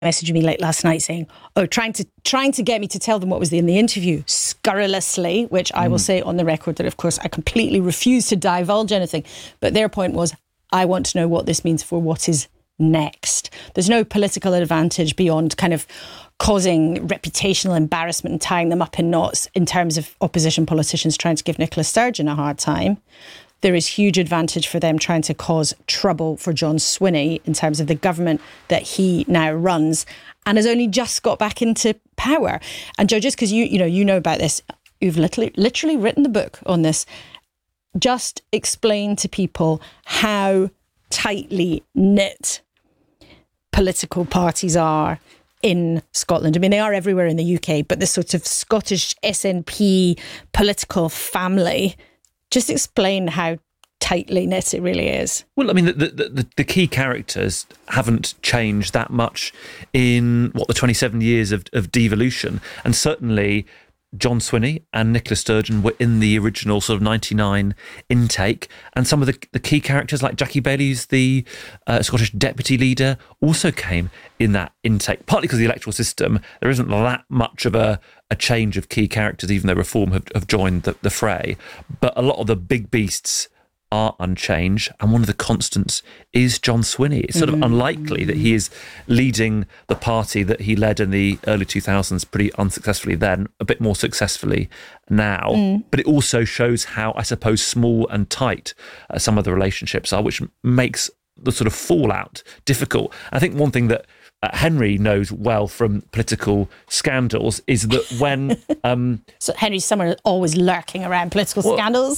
messaging me late last night saying, trying to get me to tell them what was in the interview, scurrilously, which I will say on the record that, of course, I completely refuse to divulge anything. But their point was, I want to know what this means for what is next. There's no political advantage beyond kind of causing reputational embarrassment and tying them up in knots in terms of opposition politicians trying to give Nicola Sturgeon a hard time. There is huge advantage for them trying to cause trouble for John Swinney in terms of the government that he now runs and has only just got back into power. And Joe, just because you know about this, you've literally written the book on this. Just explain to people how tightly knit political parties are in Scotland. I mean, they are everywhere in the UK, but the sort of Scottish SNP political family, just explain how tightly knit it really is. Well, I mean, the key characters haven't changed that much in, the 27 years of devolution. And certainly John Swinney and Nicola Sturgeon were in the original sort of 99 intake. And some of the key characters like Jackie Baillie, who's the Scottish deputy leader, also came in that intake, partly because of the electoral system. There isn't that much of a change of key characters, even though Reform have joined the fray. But a lot of the big beasts are unchanged, and one of the constants is John Swinney. It's sort of unlikely that he is leading the party that he led in the early 2000s pretty unsuccessfully then, a bit more successfully now. But it also shows how, I suppose, small and tight some of the relationships are, which makes the sort of fallout difficult. I think one thing that Henry knows well from political scandals is that when... So Henry's someone always lurking around political scandals?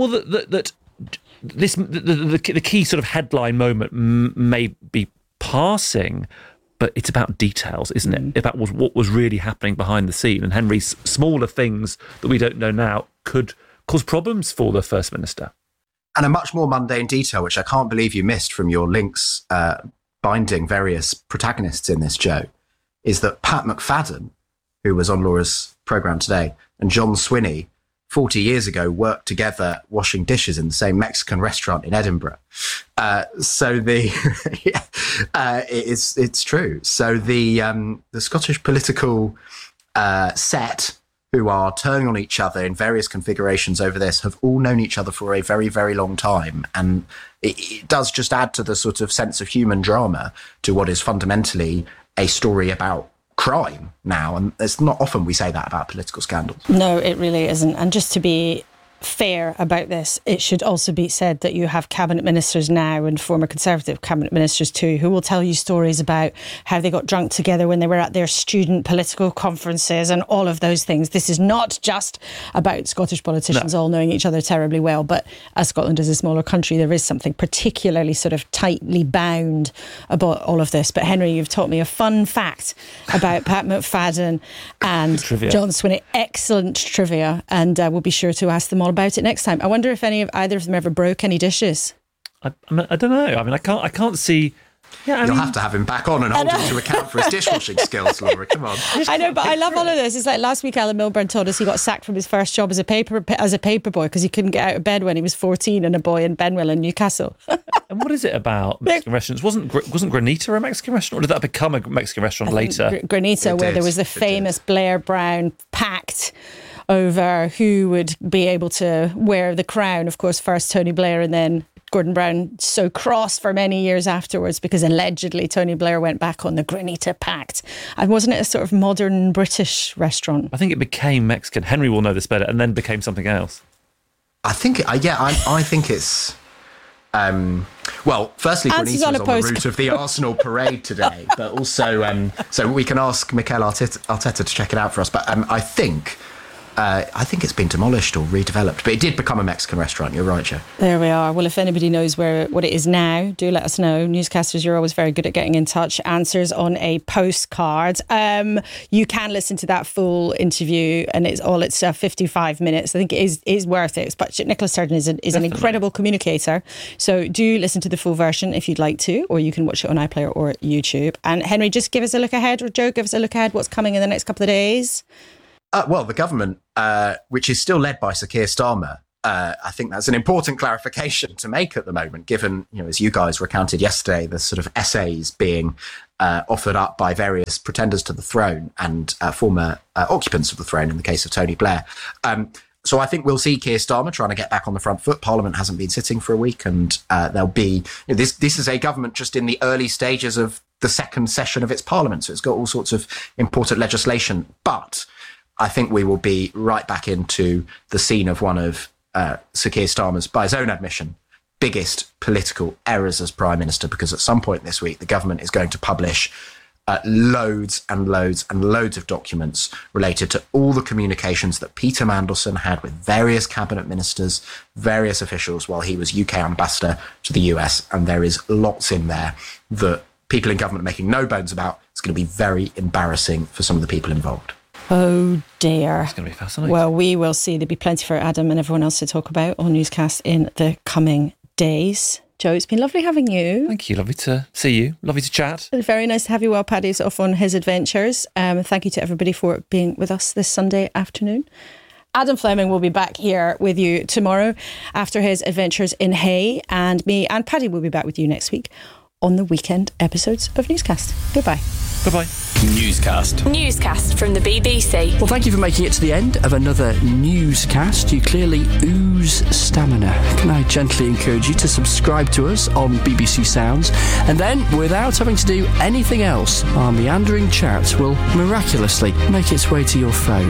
The key sort of headline moment may be passing, but it's about details, isn't it? About what was really happening behind the scene. And Henry's smaller things that we don't know now could cause problems for the First Minister. And a much more mundane detail, which I can't believe you missed from your links binding various protagonists in this, Joe, is that Pat McFadden, who was on Laura's programme today, and John Swinney, 40 years ago, worked together washing dishes in the same Mexican restaurant in Edinburgh. So it's true. So the Scottish political set, who are turning on each other in various configurations over this, have all known each other for a very, very long time. And it does just add to the sort of sense of human drama to what is fundamentally a story about crime now. And it's not often we say that about political scandals. No, it really isn't. And just to be fair about this, it should also be said that you have cabinet ministers now, and former Conservative cabinet ministers too, who will tell you stories about how they got drunk together when they were at their student political conferences and all of those things. This is not just about Scottish politicians all knowing each other terribly well, but as Scotland is a smaller country, there is something particularly sort of tightly bound about all of this. But Henry, you've taught me a fun fact about Pat McFadden and John Swinney. Excellent trivia, and we'll be sure to ask them all about it next time. I wonder if either of them ever broke any dishes. I don't know. I mean, I can't see. Yeah, You'll have to have him back on and hold him to account for his dishwashing skills, Laura. Come on. I know, but I love all of this. It's like last week, Alan Milburn told us he got sacked from his first job as a paper boy because he couldn't get out of bed when he was 14 and a boy in Benwell in Newcastle. And what is it about Mexican restaurants? Wasn't Granita a Mexican restaurant, or did that become a Mexican restaurant later? Granita, where there was the famous Blair Brown pact over who would be able to wear the crown. Of course, first Tony Blair and then Gordon Brown, so cross for many years afterwards because allegedly Tony Blair went back on the Granita Pact. And wasn't it a sort of modern British restaurant? I think it became Mexican. Henry will know this better, and then became something else. I think it's... well, firstly, Granita was on the route of the Arsenal parade today, but also, so we can ask Mikel Arteta to check it out for us. But I think it's been demolished or redeveloped, but it did become a Mexican restaurant. You're right, Joe. There we are. Well, if anybody knows what it is now, do let us know. Newscasters, you're always very good at getting in touch. Answers on a postcard. You can listen to that full interview, and it's 55 minutes. I think it is worth it. But Nicola Sturgeon is an incredible communicator. So do listen to the full version if you'd like to, or you can watch it on iPlayer or YouTube. And Henry, just give us a look ahead, or Joe, give us a look ahead. What's coming in the next couple of days? Well, the government, which is still led by Sir Keir Starmer, I think that's an important clarification to make at the moment, given, as you guys recounted yesterday, the sort of essays being offered up by various pretenders to the throne and former occupants of the throne in the case of Tony Blair. So I think we'll see Keir Starmer trying to get back on the front foot. Parliament hasn't been sitting for a week, and there'll be this is a government just in the early stages of the second session of its parliament, so it's got all sorts of important legislation. But I think we will be right back into the scene of one of Sir Keir Starmer's, by his own admission, biggest political errors as Prime Minister, because at some point this week the government is going to publish loads and loads and loads of documents related to all the communications that Peter Mandelson had with various cabinet ministers, various officials while he was UK ambassador to the US. And there is lots in there that people in government are making no bones about. It's going to be very embarrassing for some of the people involved. Oh dear. It's going to be fascinating. Well, we will see. There'll be plenty for Adam and everyone else to talk about on Newscast in the coming days. Joe, it's been lovely having you. Thank you. Lovely to see you. Lovely to chat. Very nice to have you while Paddy's off on his adventures. Thank you to everybody for being with us this Sunday afternoon. Adam Fleming will be back here with you tomorrow after his adventures in Hay, and me and Paddy will be back with you next week on the weekend episodes of Newscast. Goodbye. Bye-bye. Newscast from the BBC. Well, thank you for making it to the end of another newscast. You clearly ooze stamina. Can I gently encourage you to subscribe to us on BBC Sounds, and then, without having to do anything else, our meandering chat will miraculously make its way to your phone.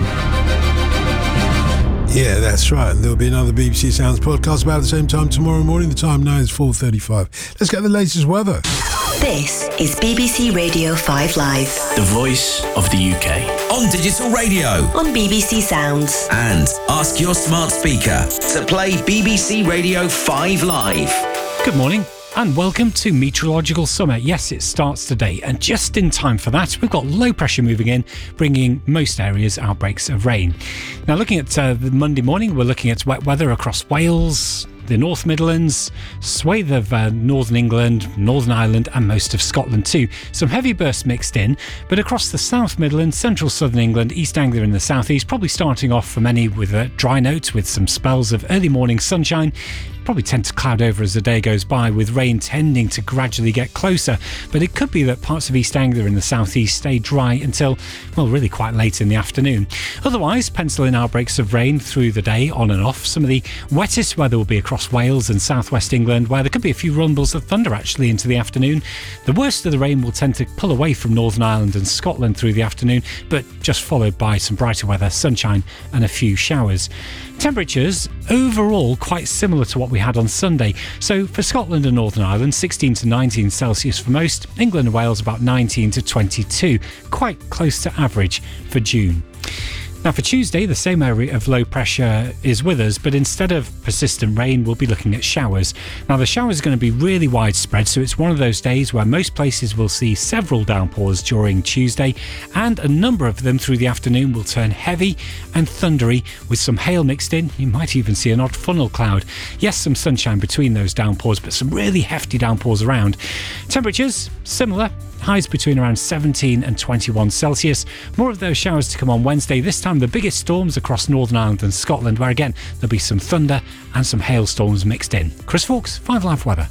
Yeah, that's right. And there'll be another BBC Sounds podcast about the same time tomorrow morning. The time now is 4:35. Let's get the latest weather. This is BBC Radio 5 Live. The voice of the UK. On digital radio. On BBC Sounds. And ask your smart speaker to play BBC Radio 5 Live. Good morning and welcome to Meteorological Summer. Yes, it starts today, and just in time for that, we've got low pressure moving in, bringing most areas outbreaks of rain. Now, looking at the Monday morning, we're looking at wet weather across Wales, the North Midlands, swathe of Northern England, Northern Ireland and most of Scotland too. Some heavy bursts mixed in, but across the South Midlands, Central Southern England, East Anglia and the South East, probably starting off for many with a dry note with some spells of early morning sunshine. Probably tend to cloud over as the day goes by, with rain tending to gradually get closer, but it could be that parts of East Anglia and the southeast stay dry until, well, really quite late in the afternoon. Otherwise, pencil in outbreaks of rain through the day, on and off. Some of the wettest weather will be across Wales and southwest England, where there could be a few rumbles of thunder actually into the afternoon. The worst of the rain will tend to pull away from Northern Ireland and Scotland through the afternoon, but just followed by some brighter weather, sunshine and a few showers. Temperatures overall quite similar to what we had on Sunday. So for Scotland and Northern Ireland, 16 to 19 Celsius for most. England and Wales about 19 to 22, quite close to average for June. Now for Tuesday, the same area of low pressure is with us, but instead of persistent rain, we'll be looking at showers. Now the showers are going to be really widespread, so it's one of those days where most places will see several downpours during Tuesday, and a number of them through the afternoon will turn heavy and thundery with some hail mixed in. You might even see an odd funnel cloud. Yes, some sunshine between those downpours, but some really hefty downpours around. Temperatures similar. Highs between around 17 and 21 Celsius. More of those showers to come on Wednesday, this time the biggest storms across Northern Ireland and Scotland, where again there'll be some thunder and some hailstorms mixed in. Chris Fawkes, 5 Live weather.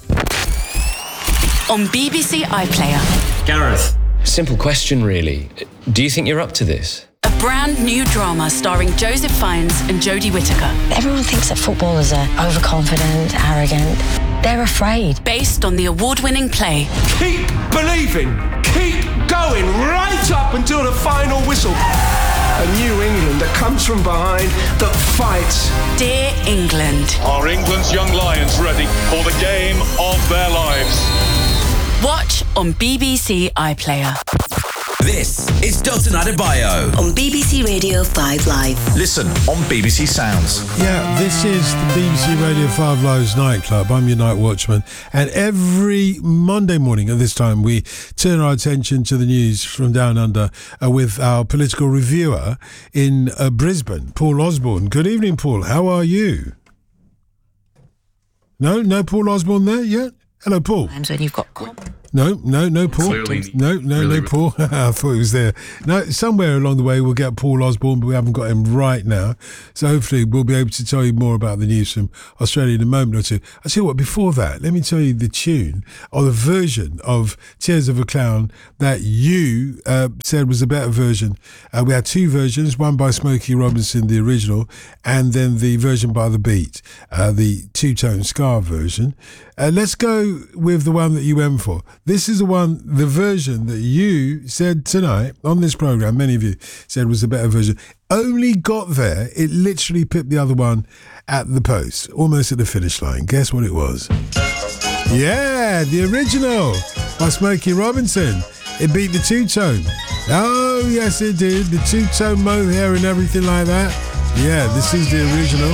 On BBC iPlayer. Gareth, simple question really. Do you think you're up to this? A brand new drama starring Joseph Fiennes and Jodie Whittaker. Everyone thinks that footballers are overconfident, arrogant. They're afraid. Based on the award-winning play. Keep believing. Keep going right up until the final whistle. A New England that comes from behind, that fights. Dear England. Are England's young lions ready for the game of their lives? Watch on BBC iPlayer. This is Dalton Adebayo on BBC Radio 5 Live. Listen on BBC Sounds. Yeah, this is the BBC Radio 5 Live's nightclub. I'm your night watchman, and every Monday morning at this time we turn our attention to the news from down under with our political reviewer in Brisbane, Paul Osborne. Good evening, Paul. How are you? No Paul Osborne there yet? Hello, Paul. Times when you've got No, Paul. Clearly, No, Paul. I thought he was there. No, somewhere along the way we'll get Paul Osborne, but we haven't got him right now. So hopefully we'll be able to tell you more about the news from Australia in a moment or two. I tell you what, before that, let me tell you the tune or the version of Tears of a Clown that you said was a better version. We had two versions, one by Smokey Robinson, the original, and then the version by The Beat, the two-tone ska version. Let's go with the one that you went for. This is the version that you said tonight on this programme, many of you said was a better version. Only got there, it literally pipped the other one at the post, almost at the finish line. Guess what it was? Yeah, the original by Smokey Robinson. It beat the two-tone. Oh, yes, it did. The two-tone mohair and everything like that. Yeah, this is the original.